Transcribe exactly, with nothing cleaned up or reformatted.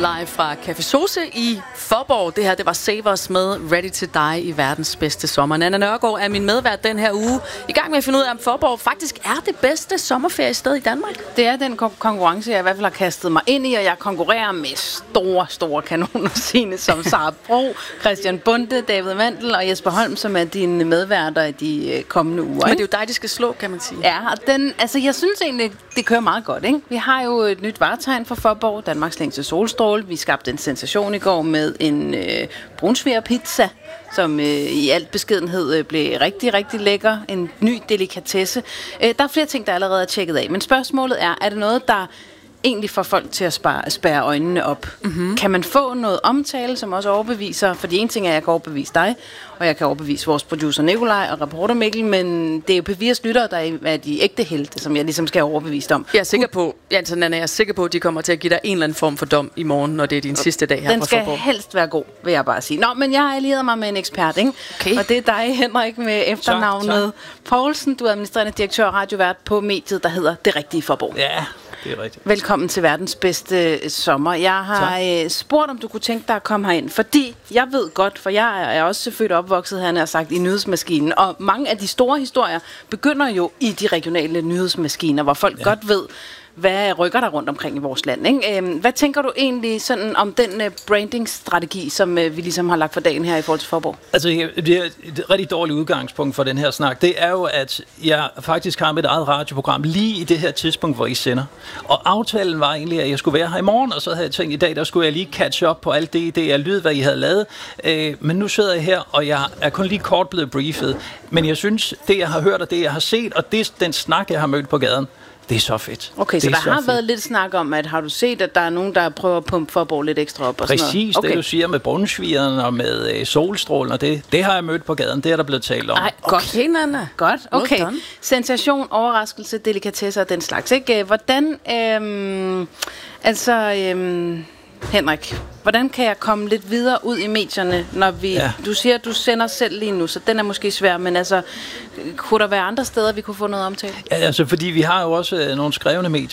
live fra Café Sose i Faaborg. Det her, det var Save Us med Ready to Die i verdens bedste sommer. Nanna Nørgaard er min medvært den her uge. I gang med at finde ud af, om Faaborg faktisk er det bedste sommerferiested i Danmark. Det er den kon- konkurrence, jeg i hvert fald har kastet mig ind i, og jeg konkurrerer med store, store kanoner sine som Sara Bro, Christian Bunde, David Mandel og Jesper Holm, som er dine medværter i de øh, kommende uger. Men det er jo dig, de skal slå, kan man sige. Ja, og den, altså jeg synes egentlig, det kører meget godt, ikke? Vi har jo et nyt varetegn for Faaborg, Danmarks længste solstråle. Vi skabte en sensation i går med en øh, brunsvigerpizza, som øh, i alt beskedenhed øh, blev rigtig, rigtig lækker. En ny delikatesse. Øh, der er flere ting, der allerede er tjekket af. Men spørgsmålet er, er det noget, der egentlig får folk til at spare, spærre øjnene op? Mm-hmm. Kan man få noget omtale, som også overbeviser? For en ting er, at jeg kan overbevise dig, og jeg kan overbevise vores producer Nikolaj og reporter Mikkel, men det er jo P firs lyttere, der er de ægte helte, som jeg ligesom skal have overbevist om. Jeg er sikker på, altså Nanna, jeg er sikker på, at de kommer til at give dig en eller anden form for dom i morgen, når det er din sidste dag her Den på skal Faaborg. helst være god, vil jeg bare sige. Nå, men jeg har allieret mig med en ekspert, ikke? Okay. Og det er dig, Henrik, med efternavnet Poulsen. Du er administrerende direktør og radiovært på mediet, der hedder Det Rigtige Faaborg. Ja, det er rigtigt. Velkommen til verdens bedste sommer. Jeg har tak. spurgt, om du kunne tænke dig at komme herind, fordi jeg ved godt, for jeg er også født og opvokset, han har sagt, i nyhedsmaskinen, og mange af de store historier begynder jo i de regionale nyhedsmaskiner, hvor folk ja. godt ved, hvad rykker der rundt omkring i vores land, ikke? Hvad tænker du egentlig sådan om den uh, branding-strategi, som uh, vi ligesom har lagt for dagen her i forhold til Faaborg? Altså, det er et rigtig dårligt udgangspunkt for den her snak. Det er jo, at jeg faktisk har mit eget radioprogram lige i det her tidspunkt, hvor I sender. Og aftalen var egentlig, at jeg skulle være her i morgen, og så havde jeg tænkt, i dag, der skulle jeg lige catch up på alt det, det jeg lyd, hvad I havde lavet. Øh, men nu sidder jeg her, og jeg er kun lige kort blevet briefet. Men jeg synes, det jeg har hørt, og det jeg har set, og det den snak, jeg har mødt på gaden, det er så fedt. Okay, så det der så har fedt. været lidt snak om, at har du set, at der er nogen, der prøver at pumpe Faaborg lidt ekstra op og Præcis, sådan noget? Okay. det du siger med brunsvigeren og med øh, solstrålen, og det, det har jeg mødt på gaden, det er der blevet talt om. Ej, godt. Okay, Nanna. Godt, okay. Well done. Sensation, overraskelse, delikatesser og den slags, ikke? Hvordan, øhm, altså, øhm, Henrik, hvordan kan jeg komme lidt videre ud i medierne, når vi, ja. du siger, at du sender selv lige nu, så den er måske svær, men altså, kunne der være andre steder, vi kunne få noget omtale? Ja, altså, fordi vi har jo også øh, nogle skrevne medier,